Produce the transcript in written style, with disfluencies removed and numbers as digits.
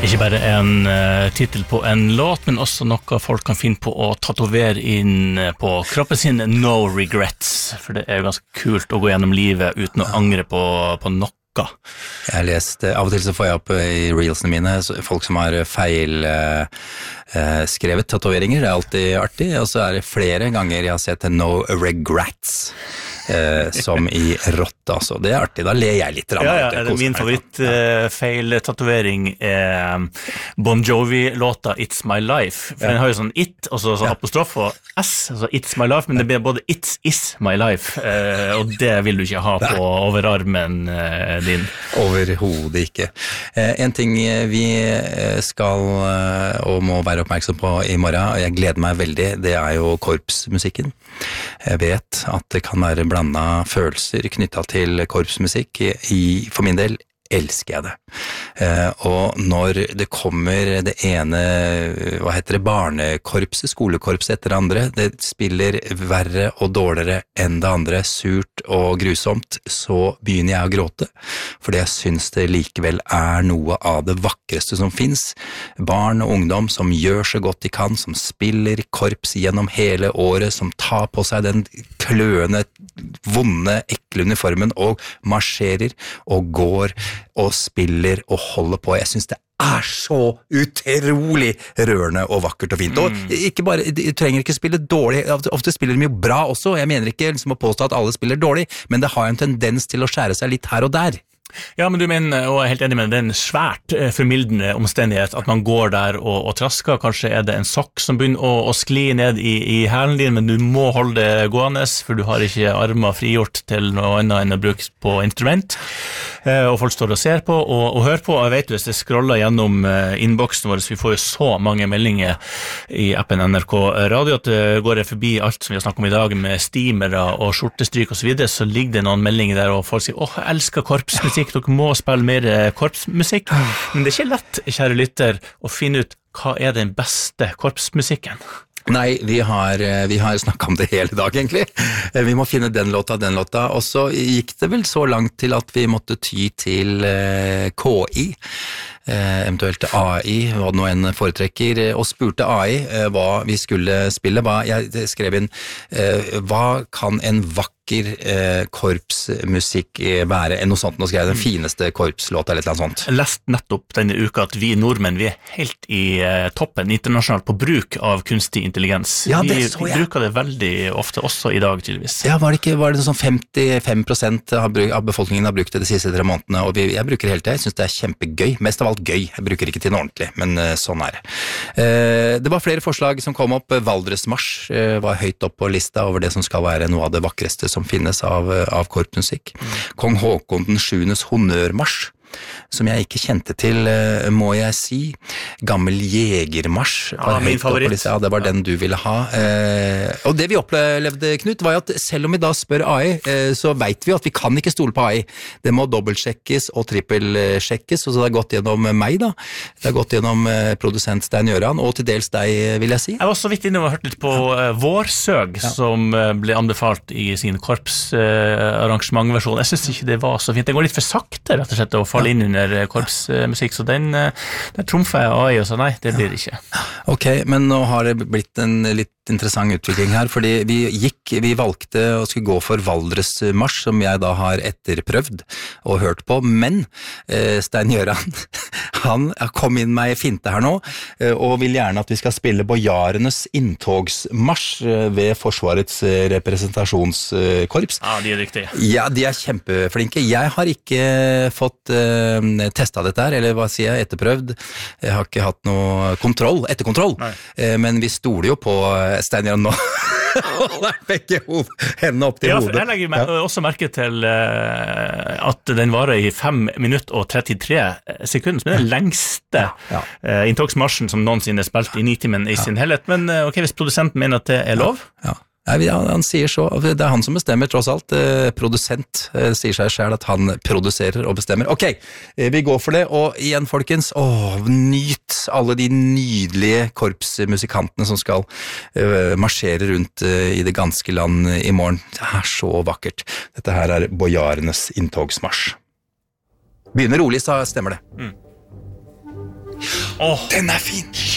Ikke bare en titel på en låt, men også noe folk kan finne på å tatovere inn på kroppen sin. No regrets, for det jo ganske kult å gå gjennom livet uten å angre på noe. Jeg har lest, av og til så får jeg opp i reelsene mine folk som har feil skrevet tatoveringer, det alltid artig, og så det flere ganger jeg har sett no regrets. Som i rått, altså. Det artig, da ler jeg litt. Min favoritt-feil tatovering Bon Jovi-låta It's My Life. For den har jo sånn it, og så apostrof og s, altså It's My Life, men det blir både It's Is My Life, og det vil du ikke ha på overarmen din. Overhodet ikke. En ting vi skal og må være oppmerksom på i morgen, og jeg gleder meg veldig, det jo korpsmusikken. Jeg vet at det kan være blandet følelser knyttet til korpsmusikk. For min del elsker jeg det. Og når det kommer det ene, barnekorpset, skolekorpset etter det andre, det spiller verre og dårligere enn det andre, surt og grusomt, så begynner jeg å gråte, fordi jeg synes det likevel noe av det vakreste som finnes. Barn og ungdom som gjør så godt de kan, som spiller korps gjennom hele året, som tar på seg den kløende, vonde, ekle uniformen og marsjerer og går og spiller og holder på. Jeg synes det så utrolig rørende og vakkert og fint. Og ikke bare, de trenger ikke spille dårlig, ofte spiller de jo bra også, jeg mener ikke liksom å påstå at alle spiller dårlig, men det har en tendens til å skjære seg litt her og der. Ja, men du mener, og jeg helt enig med det, en svært formildende omstendighet at man går der og trasker. Kanskje det en sokk som begynner å skli ned i hælen din, men du må holde det gående, for du har ikke armer frigjort til noe annet enn å bruke på instrument. Og folk står og ser på og hører på, og jeg vet hvis jeg scroller gjennom innboksen vår, så vi får jo så mange meldinger i appen NRK Radio, at går jeg forbi alt som vi har snakket om i dag, med stimere og skjortestryk og så videre, så ligger det noen meldinger der, og folk sier, jeg elsker korpsmusikk, dere må spille mer korpsmusikk, men det ikke lett, kjære lytter, å finne ut hva den beste korpsmusikken. Nei, vi har snakket om det hele dag egentlig. Vi må finne den låta, og så gikk det vel så langt til at vi måtte ty til KI, eventuelt AI, hva nå en foretrekker, og spurte AI hva vi skulle spille. Jeg skrev inn, hva kan en vakker korpsmusikk være, noe sånt, nå skrev jeg den fineste korpslåt eller noe sånt. Jeg leste nettopp denne uka at vi nordmenn, vi helt i toppen internasjonalt på bruk av kunstig intelligens. Ja, vi bruker det veldig ofte, også i dag tydeligvis. Ja, var det sånn 55% av befolkningen har brukt det de siste 3 månedene, og jeg bruker det hele tiden, jeg synes det kjempegøy, mest av alt gøy, jeg bruker ikke til noe ordentlig, men sånn det. Det var flere forslag som kom opp, Valdresmarsj var høyt opp på lista over det som skal være noe av det vakreste som finnes av korpsmusikk. Kong Håkon den 7.s honnørmarsj, som jeg ikke kjente til, må jeg si. Gammel jegermarsj. Min favoritt. Ja, det var den du ville ha. Og det vi opplevde, Knut, var at selv om vi da spør AI, så vet vi at vi kan ikke stole på AI. Det må dobbeltsjekkes og trippelsjekkes, og så det har gått gjennom meg da. Det har gått gjennom produsent Stein Gjøran, og til dels deg, vil jeg si. Jeg var så vidt inne og hørte litt på Vårsøg, som ble anbefalt i sin korpsarrangementversjon. Jeg synes ikke det var så fint. Det går litt for sakte, rett og slett, å falle inn under korpsmusikk, så den trumfer jeg AI og sa nei, det blir det ikke. Ok, men nå har det blitt en litt interessant utvikling her, fordi vi valgte å skulle gå for Valdresmarsj, som jeg da har etterprøvd og hørt på, men Stein Gjøran, han kom inn meg finte her nå, og vil gjerne at vi skal spille Bojarenes inntogsmarsj ved Forsvarets representasjonskorps. Ja, de dyktige. Ja, de kjempeflinke. Jeg har ikke fått testet dette her, eller hva sier jeg, etterprøvd. Jeg har ikke hatt noe etterkontroll, men vi stoler jo på Stein Gjøran nå. Begge hendene opp til hodet. Jeg legger også merke til at den varer i 5 minutter og 33 sekunder, som den lengste inntogsmarsjen som noensinne spilt i 9 timen i sin helhet. Men ok, hvis produsenten mener at det lov? Ja. Han sier så, det han som bestemmer tross alt, produsent sier seg selv at han produserer og bestemmer. Ok, vi går for det, og igjen folkens, nyt alle de nydelige korpsmusikantene som skal marsjere rundt i det ganske land i morgen. Det så vakkert. Dette her Bojarenes inntogsmarsj. Begynner rolig, så stemmer det. Åh, Den er fin!